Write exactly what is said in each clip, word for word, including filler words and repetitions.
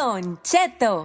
Don Cheto.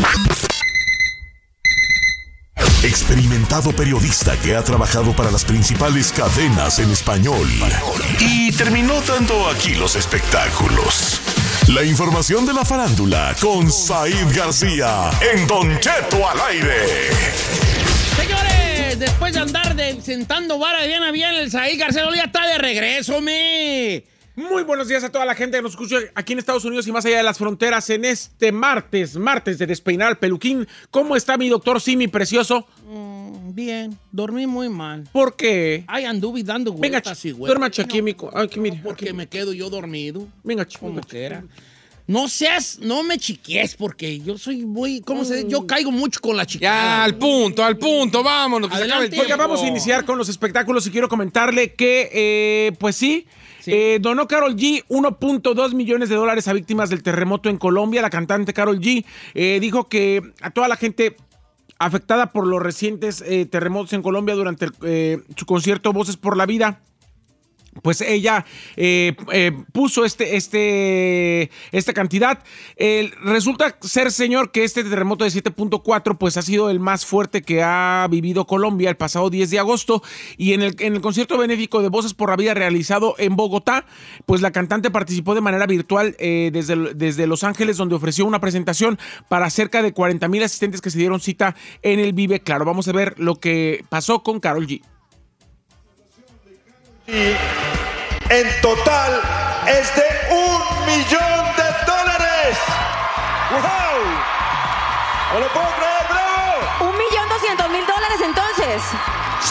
Experimentado periodista que ha trabajado para las principales cadenas en español y terminó dando aquí los espectáculos. La información de la farándula con Said García en Don Cheto al aire. Señores, después de andar de, sentando vara bien a bien, el Said García ya está de regreso, me. Muy buenos días a toda la gente que nos escucha aquí en Estados Unidos y más allá de las fronteras en este martes, martes de despeinar al peluquín. ¿Cómo está mi doctor Simi precioso? Mm, bien, dormí muy mal. ¿Por qué? Ay, anduve dando Venga, vueltas y vueltas. duérmase aquí, mico. Aquí, mire. Porque aquí. me quedo yo dormido. Venga, chico. Como quiera. No seas, no me chiquies porque yo soy muy, ¿cómo se dice? Yo caigo mucho con la chiquada. Ya, al punto, al punto, vámonos. Que se acabe el Adelante. Oiga, tiempo. vamos a iniciar con los espectáculos y quiero comentarle que, eh, pues sí, Sí. eh, donó Karol G uno punto dos millones de dólares a víctimas del terremoto en Colombia. La cantante Karol G eh, dijo que a toda la gente afectada por los recientes eh, terremotos en Colombia durante el, eh, su concierto Voces por la Vida, pues ella eh, eh, puso este, este, esta cantidad. Eh, resulta ser, señor, que este terremoto de siete punto cuatro pues ha sido el más fuerte que ha vivido Colombia el pasado diez de agosto. Y en el, en el concierto benéfico de Voces por la Vida realizado en Bogotá, pues la cantante participó de manera virtual eh, desde, desde Los Ángeles, donde ofreció una presentación para cerca de cuarenta mil asistentes que se dieron cita en el Vive Claro. Vamos a ver lo que pasó con Karol G. En total es de un millón de dólares. ¡Wow! ¡No lo puedo creer, bravo! Un millón doscientos mil dólares entonces. ¡Sí!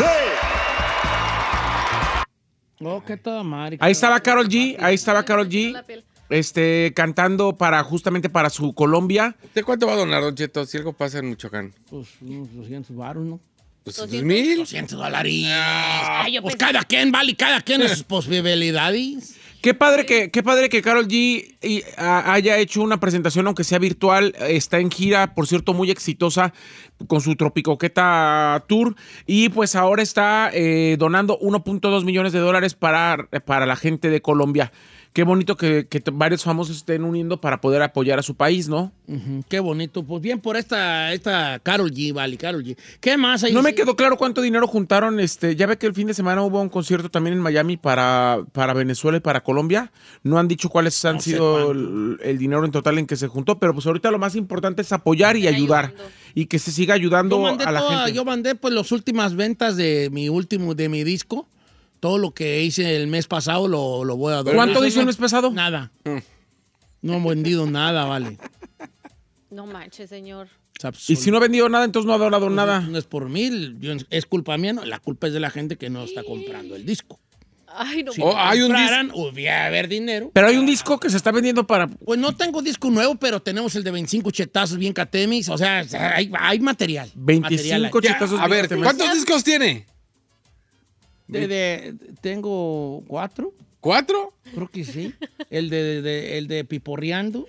Oh, qué toda madre. Ahí estaba Karol G, ahí estaba Karol G, este, cantando para, justamente para su Colombia. ¿De cuánto va a donar, Don Cheto, si algo pasa en Michoacán? Pues unos doscientos varos, ¿no? Pues dos mil. doscientos dólares. Ay, yo Pues pensé- cada quien, vale, cada quien en sus posibilidades. Qué padre que, qué padre que Karol G y, a, haya hecho una presentación, aunque sea virtual. Está en gira, por cierto, muy exitosa con su Tropicoqueta Tour. Y pues ahora está eh, donando uno punto dos millones de dólares para, para la gente de Colombia. Qué bonito que, que varios famosos estén uniendo para poder apoyar a su país, ¿no? Ujú, qué bonito. Pues bien por esta, esta Karol G, vale, Karol G. ¿Qué más hay? No me quedó claro cuánto dinero juntaron. Este, ya ve que el fin de semana hubo un concierto también en Miami para, para Venezuela y para Colombia. No han dicho cuáles han No sé sido cuánto. el, el dinero en total en que se juntó, pero pues ahorita lo más importante es apoyar y ayudar. Y que se siga ayudando Yo mandé, a la toda- gente. yo mandé pues las últimas ventas de mi último, de mi disco. Todo lo que hice el mes pasado lo, lo voy a dar. ¿Cuánto hizo el mes pasado? Nada. No he vendido nada, vale. No manches, señor. Y si no ha vendido nada, entonces no ha donado nada. No es por mí, yo- es culpa mía, no, la culpa es de la gente que no está comprando el disco. Ay, no. Si Oh, hay un compraran, hubiera haber dinero. Pero hay un disco que se está vendiendo para... Pues no tengo disco nuevo, pero tenemos el de veinticinco chetazos bien catemis. O sea, hay, hay material. veinticinco Material Ya, chetazos. a ver, fíjate, ¿cuántos discos tiene? De, de- tengo cuatro, ¿Cuatro? creo que sí. El de, de- de- el de Piporreando.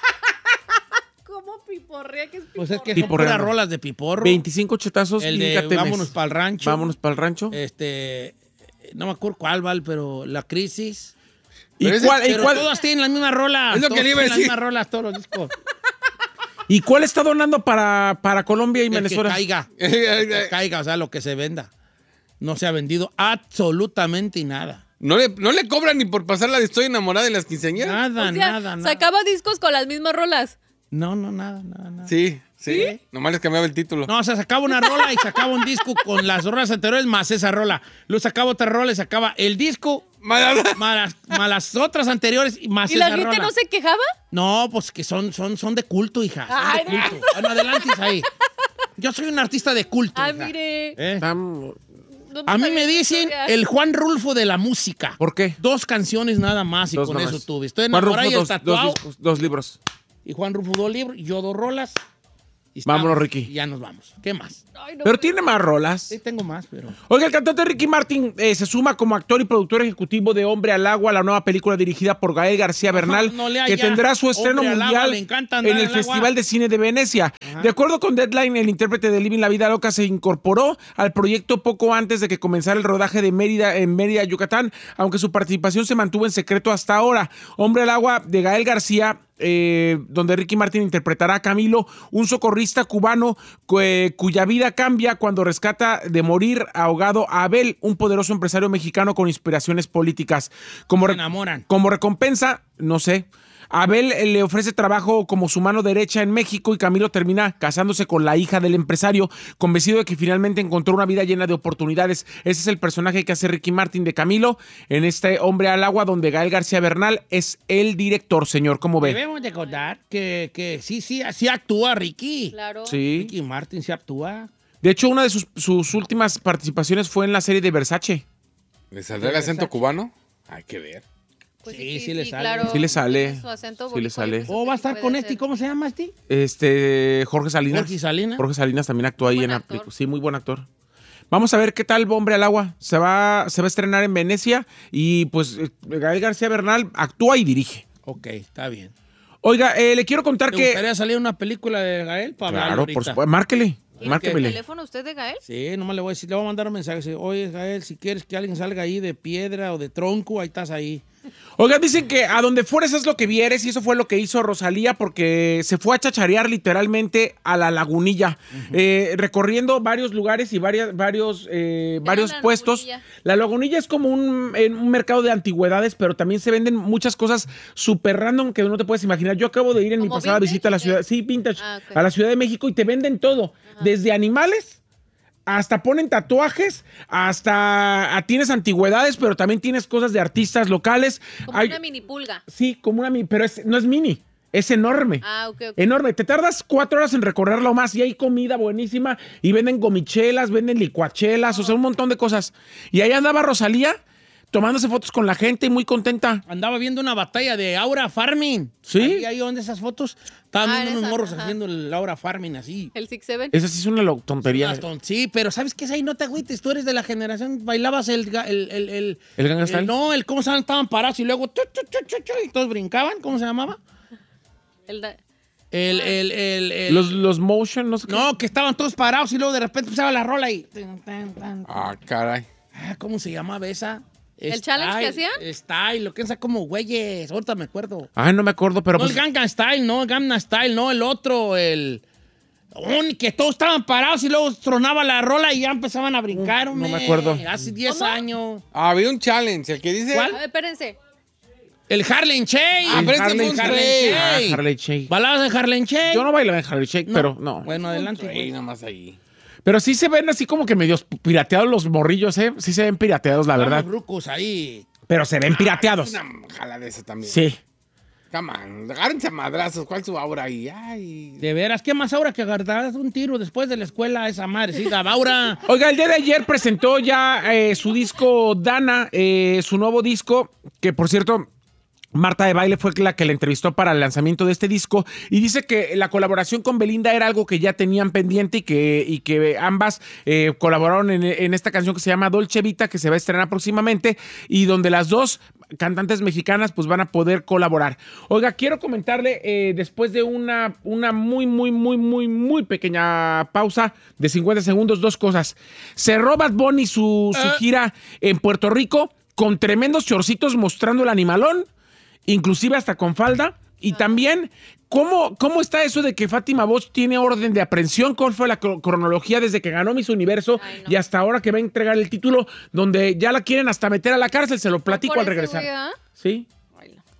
¿Cómo piporrea? ¿Qué es Pues es que piporrea? son puras Piporreando. rolas de Piporro. veinticinco chetazos. El bien de catemes. Vámonos pa'l rancho. Vámonos para el rancho. Este, no me acuerdo cuál, Val, pero La Crisis. ¿Y pero ese- cuál, y Pero cuál- todas tienen la misma rola. Es lo que Todos le iba a tienen decir. las mismas rolas, todos los discos. ¿y cuál está donando para, para Colombia y El que Venezuela? caiga. Que caiga, o sea, lo que se venda. No se ha vendido absolutamente nada. ¿No le, ¿No le cobran ni por pasar la de Estoy enamorada de las quinceañeras? Nada, O sea, nada, nada. sacaba discos con las mismas rolas. No, no, nada, nada, nada. Sí, sí, Nomás les cambiaba el título. No, o sea, sacaba una rola y sacaba un disco con las rolas anteriores más esa rola. Luego sacaba otra rola y sacaba el disco Mala- más las, más las otras anteriores y más ¿Y esa la gente rola. no se quejaba? No, pues que son, son, son de culto, hija. Son Ay, de culto. Bueno, adelante, ahí. Yo soy un artista de culto. Ah, hija. mire. ¿Eh? Están- No A mí sabía me esa dicen historia. el Juan Rulfo de la música. ¿Por qué? Dos canciones nada más y Dos con nomás. eso tuve. Estoy Juan enamorado Rulfo, y dos, dos, tatuado. discos, dos libros. Y Juan Rulfo dos libros, y yo dos rolas. Y Vámonos, estamos, Ricky. y ya nos vamos. ¿Qué más? Ay, no, Pero tiene más rolas. Sí, tengo más, pero... Oiga, el cantante Ricky Martin eh, se suma como actor y productor ejecutivo de Hombre al Agua, la nueva película dirigida por Gael García Bernal, no le que haya. tendrá su estreno Hombre al Agua, mundial le encanta andar en el en el agua. Festival de Cine de Venecia. De acuerdo con Deadline, el intérprete de Living la Vida Loca se incorporó al proyecto poco antes de que comenzara el rodaje de Mérida en Mérida, Yucatán, aunque su participación se mantuvo en secreto hasta ahora. Hombre al Agua de Gael García eh, donde Ricky Martin interpretará a Camilo, un socorrista cubano cu- eh, cuya vida cambia cuando rescata de morir ahogado a Abel, un poderoso empresario mexicano con inspiraciones políticas. Como, Se re- enamoran. como recompensa, no sé, Abel eh, le ofrece trabajo como su mano derecha en México y Camilo termina casándose con la hija del empresario, convencido de que finalmente encontró una vida llena de oportunidades. Ese es el personaje que hace Ricky Martin de Camilo en este Hombre al Agua, donde Gael García Bernal es el director, señor. ¿Cómo ve? Debemos de contar que, que sí, sí, sí actúa Ricky. Claro. Sí. Ricky Martin sí actúa. De hecho, una de sus, sus últimas participaciones fue en la serie de Versace. ¿Le saldrá el acento cubano? Hay que ver. Pues Sí, sí le sale. Sí le sale. Tiene su acento Sí le boricua, sale. yo pienso ¿O que va a sí estar puede con ser. este? ¿Cómo se llama este? Este, Jorge Salinas. Jorge Salinas. Jorge Salinas también actúa ahí Buen en la actor. película. Sí, muy buen actor. Vamos a ver qué tal Hombre al Agua. Se va, se va a estrenar en Venecia y pues eh, Gael García Bernal actúa y dirige. Ok, está bien. Oiga, eh, le quiero contar ¿Te que... gustaría salir una película de Gael para hablarlo Claro, ahorita? por supuesto. Márquele. ¿Tiene el Márquemele. teléfono usted de Gael? Sí, nomás le voy a decir, le voy a mandar un mensaje. Dice, oye, Gael, si quieres que alguien salga ahí de piedra o de tronco, ahí estás ahí. Oiga, dicen que a donde fueres es lo que vieres y eso fue lo que hizo Rosalía porque se fue a chacharear literalmente a la Lagunilla, eh, recorriendo varios lugares y varias, varios, eh, varios la puestos. Lagunilla? La Lagunilla es como un, en un mercado de antigüedades, pero también se venden muchas cosas súper random que no te puedes imaginar. Yo acabo de ir en mi ¿Como pasada vintage visita a la o qué? ciudad, sí, vintage, Ah, ok. a la Ciudad de México y te venden todo, desde animales. Hasta ponen tatuajes, hasta ah, tienes antigüedades, pero también tienes cosas de artistas locales. Como Hay- una mini pulga. Sí, como una mini, pero es- no es mini, es enorme. Ah, ok, ok. Enorme. Te tardas cuatro horas en recorrerlo más y hay comida buenísima y venden gomichelas, venden licuachelas, o sea, un montón de cosas. Y ahí andaba Rosalía tomándose fotos con la gente y muy contenta. Andaba viendo una batalla de Aura Farming. ¿Sí? Ahí, ahí donde esas fotos. Estaban Ah, viendo en unos esa, morros ajá. haciendo el Aura Farming así. El six seven. Esa sí es una lo- tontería. Unas ton- Sí, pero ¿sabes qué es ahí? No te agüites. Tú eres de la generación, bailabas el... ga- El, el, el, ¿El Gangnam Style? No, el cómo se llama, estaban parados y luego... chu, chu, chu, chu, chu, y todos brincaban. ¿Cómo se llamaba? El da- El... el, el, el- Los, los motion, no sé qué. No, que estaban todos parados y luego de repente empezaba la rola y... tan, tan, tan. Ah, caray. Ah, ¿cómo se llamaba esa? ¿El challenge que hacían? Style, lo que es como güeyes. Ahorita me acuerdo. Ay, no me acuerdo, pero No, pues... el Gangnam Style, no, el Gangnam Style, no, el otro, el... un- que todos estaban parados y luego tronaba la rola y ya empezaban a brincar, No me hombre. acuerdo. Hace diez ¿Cómo? años. Ah, había un challenge, el que dice... ¿Cuál? A ver, espérense. El Harlem Shake. Ah, pero este Harley fue un Harlem rey. Shake. Ah, Harley Shake. Baladas de Harlem Shake. Yo no bailo en Harley Shake, No. pero no. Bueno, adelante. Rey, pues. nada más ahí. Pero sí se ven así como que medios pirateados los morrillos, ¿eh? Sí se ven pirateados, la verdad. Los rucos ahí. Pero se ven pirateados. Una jala de esa también. Sí. Come on, agárrense a madrazos. ¿Cuál es su aura ahí? Ay. De veras, ¿qué más ahora que agarras un tiro después de la escuela a esa madre? Sí, Gabaura. Oiga, el día de ayer presentó ya eh, su disco Dana, eh, su nuevo disco, que por cierto... Marta de Baile fue la que le entrevistó para el lanzamiento de este disco y dice que la colaboración con Belinda era algo que ya tenían pendiente y que, y que ambas eh, colaboraron en, en esta canción que se llama Dolce Vita, que se va a estrenar próximamente y donde las dos cantantes mexicanas pues van a poder colaborar. Oiga, quiero comentarle eh, después de una, una muy, muy, muy, muy, muy pequeña pausa de cincuenta segundos, dos cosas. Cerró Bad Bunny su, su gira en Puerto Rico con tremendos chorcitos mostrando el animalón, inclusive hasta con falda. Y también, ¿cómo, ¿cómo está eso de que Fátima Bosch tiene orden de aprehensión? ¿Cuál fue la cro- cronología desde que ganó Miss Universo Ay, no. y hasta ahora que va a entregar el título, donde ya la quieren hasta meter a la cárcel? Se lo platico Por al ese regresar. güey, ¿ah? ¿Sí? Ay, no.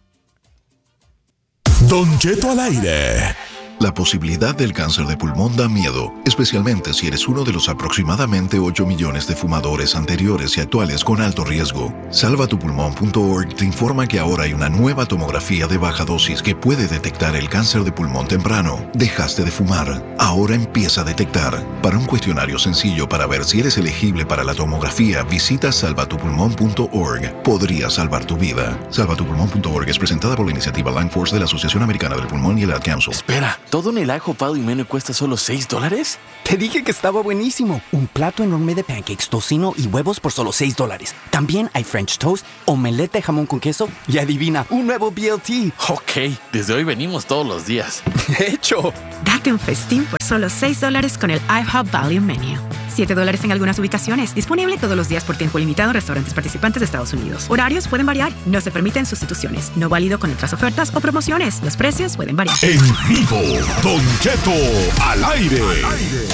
Don Cheto al aire. La posibilidad del cáncer de pulmón da miedo, especialmente si eres uno de los aproximadamente ocho millones de fumadores anteriores y actuales con alto riesgo. salva tu pulmón punto org te informa que ahora hay una nueva tomografía de baja dosis que puede detectar el cáncer de pulmón temprano. Dejaste de fumar, ahora empieza a detectar. Para un cuestionario sencillo para ver si eres elegible para la tomografía, visita salva tu pulmón punto org. Podría salvar tu vida. salva tu pulmón punto org es presentada por la iniciativa Lung Force de la Asociación Americana del Pulmón y el Ad Council. Espera, ¿todo en el ajo pado y menú cuesta solo seis dólares? Te dije que estaba buenísimo. Un plato enorme de pancakes, tocino y huevos por solo seis dólares. También hay French toast, omelette de jamón con queso y adivina, un nuevo B L T. Ok, desde hoy venimos todos los días. De hecho, Date un festín por solo seis dólares con el IHOP Value Menu. siete dólares en algunas ubicaciones. Disponible todos los días por tiempo limitado en restaurantes participantes de Estados Unidos. Horarios pueden variar. No se permiten sustituciones. No válido con otras ofertas o promociones. Los precios pueden variar. En vivo, Don Cheto al aire. Al aire.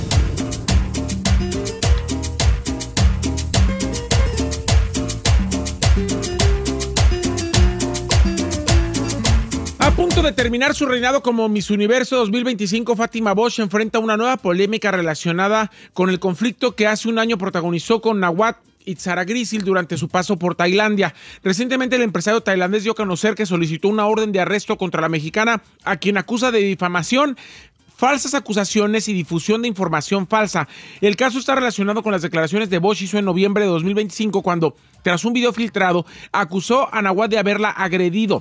A punto de terminar su reinado como Miss Universo dos mil veinticinco, Fátima Bosch enfrenta una nueva polémica relacionada con el conflicto que hace un año protagonizó con Nawat Itzhara-Griezel durante su paso por Tailandia. Recientemente el empresario tailandés dio a conocer que solicitó una orden de arresto contra la mexicana, a quien acusa de difamación, falsas acusaciones y difusión de información falsa. El caso está relacionado con las declaraciones de Bosch hizo en noviembre de dos mil veinticinco cuando, tras un video filtrado, acusó a Nawat de haberla agredido.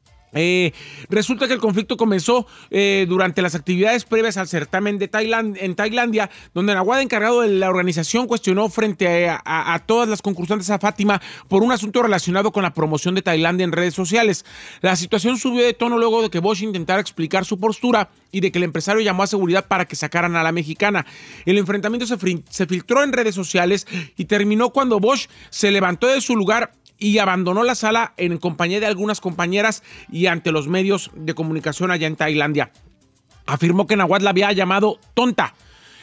Eh, resulta que el conflicto comenzó eh, durante las actividades previas al certamen de Tailand, en Tailandia, donde Nawat, encargado de la organización, cuestionó frente a, a, a todas las concursantes a Fátima por un asunto relacionado con la promoción de Tailandia en redes sociales. La situación subió de tono luego de que Bosch intentara explicar su postura y de que el empresario llamó a seguridad para que sacaran a la mexicana. El enfrentamiento se, fri- se filtró en redes sociales y terminó cuando Bosch se levantó de su lugar y abandonó la sala en compañía de algunas compañeras y ante los medios de comunicación allá en Tailandia. Afirmó que Nawat la había llamado tonta.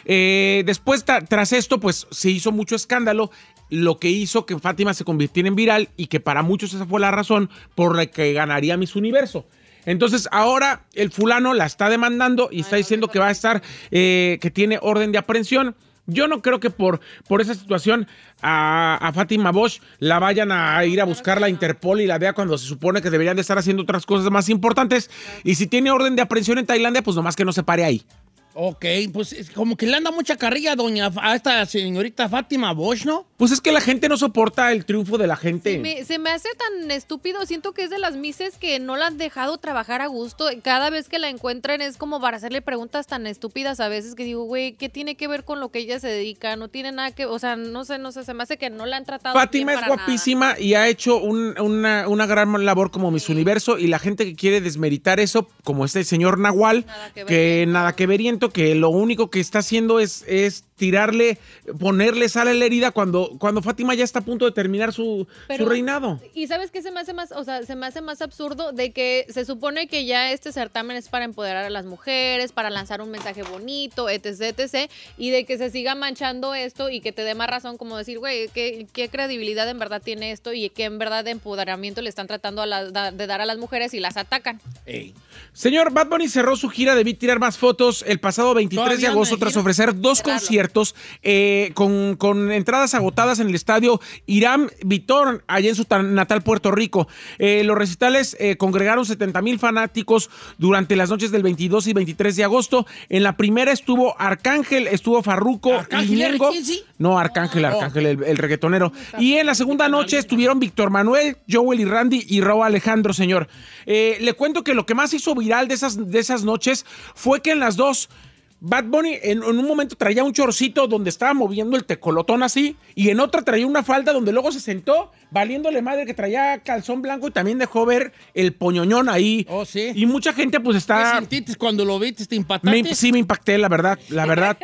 Eh, después, tra- tras esto, pues se hizo mucho escándalo, lo que hizo que Fátima se convirtiera en viral y que para muchos esa fue la razón por la que ganaría Miss Universo. Entonces ahora el fulano la está demandando y está diciendo que va a estar, eh, que tiene orden de aprehensión. Yo no creo que por, por esa situación a, a Fátima Bosch la vayan a ir a buscar la Interpol y la D E A cuando se supone que deberían de estar haciendo otras cosas más importantes. Y si tiene orden de aprehensión en Tailandia, pues nomás que no se pare ahí. Ok, pues es como que le anda mucha carrilla a doña, a esta señorita Fátima Bosch, ¿no? Pues es que la gente no soporta el triunfo de la gente. Se me, se me hace tan estúpido. Siento que es de las misses que no la han dejado trabajar a gusto. Cada vez que la encuentran es como para hacerle preguntas tan estúpidas a veces que digo, güey, ¿qué tiene que ver con lo que ella se dedica? No tiene nada que... O sea, no sé, no sé, se me hace que no la han tratado Fátima bien es para guapísima nada. y ha hecho un, una, una gran labor como Miss Universo, y la gente que quiere desmeritar eso, como este señor Nahual, Nada que ver. que nada que veriento, que lo único que está haciendo es, es tirarle, ponerle sal a la herida cuando, cuando Fátima ya está a punto de terminar su, Pero- su reinado. Y ¿sabes qué se me hace más, o sea, se me hace más absurdo? De que se supone que ya este certamen es para empoderar a las mujeres, para lanzar un mensaje bonito, etc, etc, y de que se siga manchando esto y que te dé más razón como decir, güey, ¿qué, qué credibilidad en verdad tiene esto y qué en verdad de empoderamiento le están tratando a la- da- de dar a las mujeres y las atacan? Ey. Señor, Bad Bunny cerró su gira de Vi Tirar Más Fotos el pasado veintitrés de Todavía agosto anda de tras gira. ofrecer dos Cerrarlo. conciertos eh, con, con entradas agotadas en el estadio Irán Vitor, allá en su ta- natal Puerto Rico. Eh, los recitales eh, congregaron setenta mil fanáticos durante las noches del veintidós y veintitrés de agosto. En la primera estuvo Arcángel, estuvo Farruko ¿Arcángel y Ñengo. R quince? No, Arcángel, Arcángel, el, el reggaetonero. Y en la segunda noche estuvieron Víctor Manuel, Joel y Randy y Raúl Alejandro, señor. Eh, le cuento que lo que más hizo viral de esas, de esas noches fue que en las dos, Bad Bunny en, en un momento traía un chorcito donde estaba moviendo el tecolotón así, y en otra traía una falda donde luego se sentó, valiéndole madre que traía calzón blanco y también dejó ver el poñoñón ahí. Oh, sí. Y mucha gente pues ¿Qué está... sentiste cuando lo viste? ¿Te impactaste? Me- sí, me impacté, la verdad, la verdad.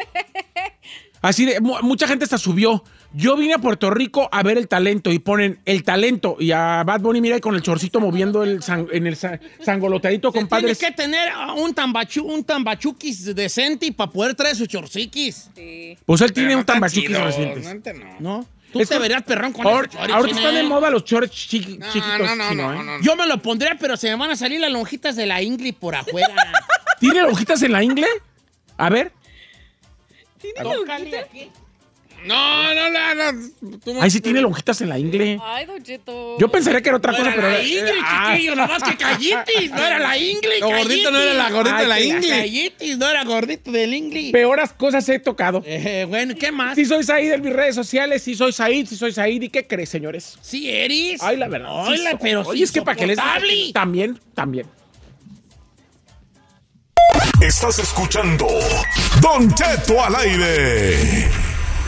Así de, mu- mucha gente hasta subió. Yo vine a Puerto Rico a ver el talento y ponen el talento y a Bad Bunny, mira, con el chorcito moviendo el san- en el sa- sangolotadito, Se compadres. tiene que tener un, tambachu, un tambachuquis decente para poder traer sus chorciquis. Sí. Pues él tiene Pero no un está tambachuquis chido, recientes. neta, no. ¿No? Tú Es te que- verías perrón con Ahora, esos chores, ahorita están de Chine. moda los shorts chiqui- No, chiquitos. no, no, chino, no, ¿eh? no, no. Yo me lo pondré, pero se me van a salir las lonjitas de la ingle por afuera. ¿Tiene lonjitas en la ingle? A ver. Tócale aquí. No, no, no, no. Tú- Ahí sí tiene lonjitas en la ingle. Ay, Don Cheto. Yo pensaría que era otra No cosa, era pero... la ingle, Ah. chiquillo, nomás que callitis. No era la ingle, Lo gordito no era la gordita de la Ay, que ingle. Callitis, no era gordito del ingle. Peoras cosas he tocado. Eh, bueno, ¿qué más? Sí soy Said en mis redes sociales, sí soy Said, sí soy Said. ¿Y qué crees, señores? Sí eres. Ay, la verdad. Ay, sí la- soy. pero Oye, sí es que para que les... insoportable. También, también. Estás escuchando Don Cheto al aire.